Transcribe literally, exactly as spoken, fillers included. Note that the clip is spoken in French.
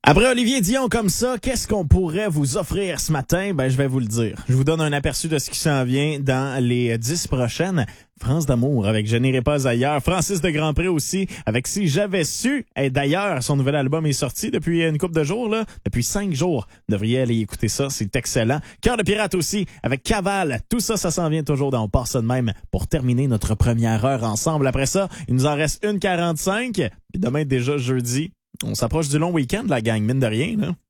Après Olivier Dion comme ça, qu'est-ce qu'on pourrait vous offrir ce matin? Ben, je vais vous le dire. Je vous donne un aperçu de ce qui s'en vient dans les dix prochaines. France d'amour avec Je n'irai pas ailleurs. Francis de Grandpré aussi avec Si j'avais su. Et d'ailleurs, son nouvel album est sorti depuis une couple de jours, là. Depuis cinq jours. Vous devriez aller écouter ça. C'est excellent. Cœur de pirate aussi avec Cavale. Tout ça, ça s'en vient toujours dans On part ça de même pour terminer notre première heure ensemble. Après ça, il nous en reste une quarante-cinq. Puis demain, déjà jeudi. On s'approche du long week-end, la gang, mine de rien, là.